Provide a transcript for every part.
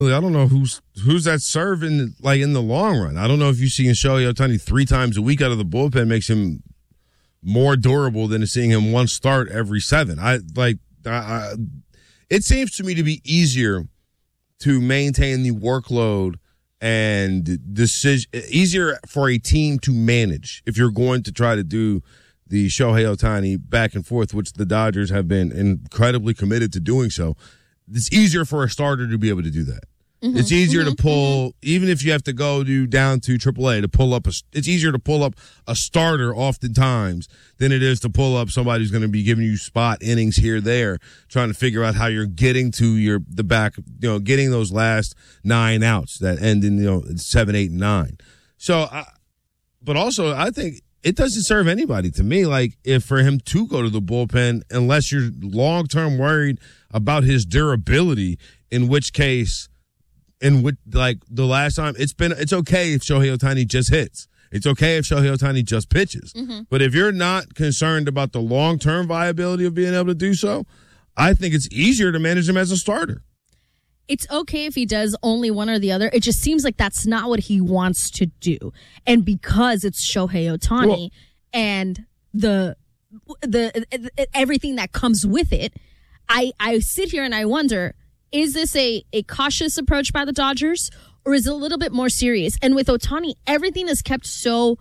I don't know who's that serving like in the long run. I don't know if you see Shohei Ohtani 3 times a week out of the bullpen makes him more durable than seeing him one start every 7. It seems to me to be easier to maintain the workload and easier for a team to manage if you're going to try to do the Shohei Ohtani back and forth, which the Dodgers have been incredibly committed to doing so. It's easier for a starter to be able to do that. Mm-hmm. It's easier to pull, even if you have to go down to AAA to pull up it's easier to pull up a starter oftentimes than it is to pull up somebody who's going to be giving you spot innings here, there, trying to figure out how you're getting to the back, getting those last 9 outs that end in, 7, 8, and 9. So, but also I think it doesn't serve anybody to me, like if for him to go to the bullpen, unless you're long-term worried about his durability, in which case, like the last time, it's okay if Shohei Ohtani just hits. It's okay if Shohei Ohtani just pitches. Mm-hmm. But if you're not concerned about the long-term viability of being able to do so, I think it's easier to manage him as a starter. It's okay if he does only one or the other. It just seems like that's not what he wants to do. And because it's Shohei Ohtani and the everything that comes with it, I sit here and I wonder, is this a cautious approach by the Dodgers, or is it a little bit more serious? And with Ohtani, everything is kept so,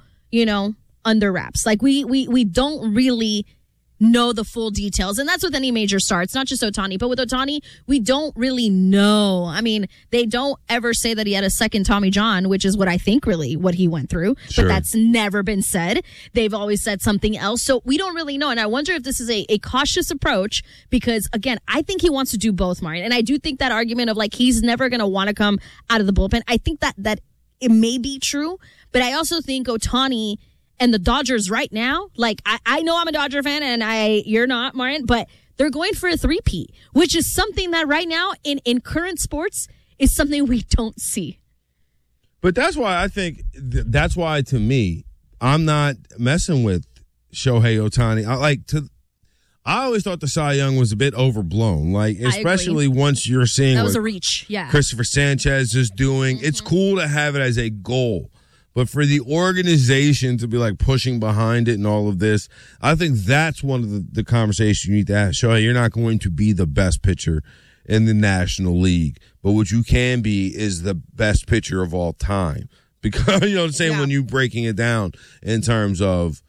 under wraps. Like we don't really know the full details. And that's with any major star. It's not just Ohtani. But with Ohtani, we don't really know. I mean, they don't ever say that he had a second Tommy John, which is what I think really what he went through. Sure. But that's never been said. They've always said something else. So we don't really know. And I wonder if this is a cautious approach because, again, I think he wants to do both, Marian. And I do think that argument of like he's never going to want to come out of the bullpen, I think that it may be true. But I also think Ohtani and the Dodgers right now, like, I know I'm a Dodger fan and you're not, Marian, but they're going for a 3-peat, which is something that right now in current sports is something we don't see. But that's why I think, that's why to me, I'm not messing with Shohei Ohtani. I always thought the Cy Young was a bit overblown, like, especially once you're seeing that was a reach, yeah. Christopher Sanchez is doing. Mm-hmm. It's cool to have it as a goal. But for the organization to be like pushing behind it and all of this, I think that's one of the conversations you need to ask. Shohei, you're not going to be the best pitcher in the National League, but what you can be is the best pitcher of all time. Because, you know what I'm saying, when you breaking it down in terms of,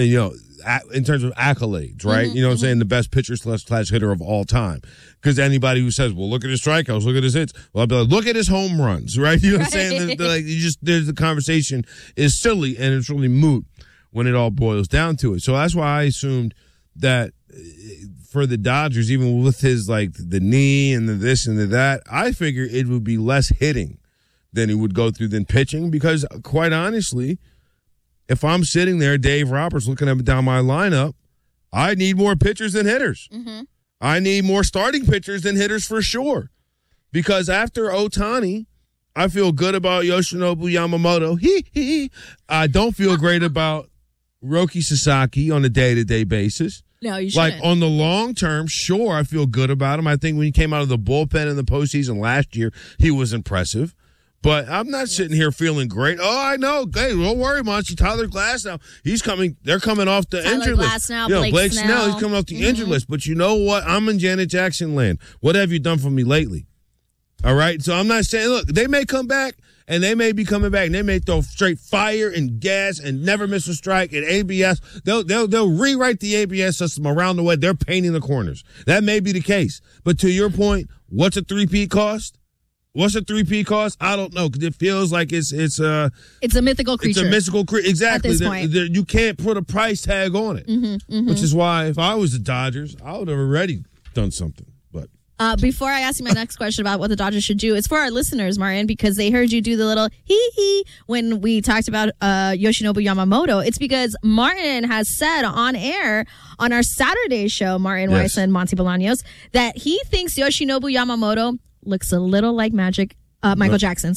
accolades, right? Mm-hmm, you know what I'm saying? The best pitcher slash hitter of all time. Because anybody who says, well, look at his strikeouts, look at his hits, well, I'll be like, look at his home runs, right? You know what I'm saying? The conversation is silly and it's really moot when it all boils down to it. So that's why I assumed that for the Dodgers, even with his, like, the knee and the this and the that, I figured it would be less hitting than he would go through than pitching because, quite honestly, if I'm sitting there, Dave Roberts, looking up and down my lineup, I need more pitchers than hitters. Mm-hmm. I need more starting pitchers than hitters for sure. Because after Ohtani, I feel good about Yoshinobu Yamamoto. I don't feel great about Roki Sasaki on a day-to-day basis. No, you shouldn't. Like, on the long term, sure, I feel good about him. I think when he came out of the bullpen in the postseason last year, he was impressive. But I'm not sitting here feeling great. Oh, I know. Hey, don't worry, Monty. Tyler Glass now. He's coming. They're coming off the injured list. Now, Blake Snell. He's coming off the injured list. But you know what? I'm in Janet Jackson land. What have you done for me lately? All right? So I'm not saying, look, they may come back, and they may be coming back, and they may throw straight fire and gas and never miss a strike and ABS. They'll rewrite the ABS system around the way. They're painting the corners. That may be the case. But to your point, what's a 3-peat cost? What's a 3-peat cost? I don't know, because it feels like it's a mythical creature. It's a mystical creature. Exactly. At this point. You can't put a price tag on it, which is why if I was the Dodgers, I would have already done something. But before I ask you my next question about what the Dodgers should do, it's for our listeners, Marian, because they heard you do the little hee-hee when we talked about Yoshinobu Yamamoto. It's because Martin has said on air on our Saturday show, Martin Weiss and Monty Bolaños, that he thinks Yoshinobu Yamamoto looks a little like Michael Jackson.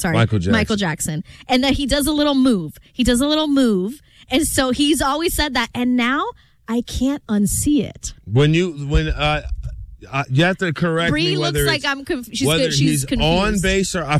And that he does a little move. And so he's always said that. And now I can't unsee it. You have to correct Bree me looks whether like it's- she's whether she's he's confused. on base or I